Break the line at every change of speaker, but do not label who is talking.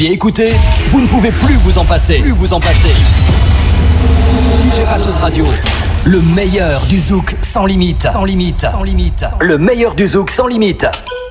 Et écoutez, vous ne pouvez plus vous en passer. DJ Matos Radio, le meilleur du zouk sans limite. Le meilleur du zouk sans limite.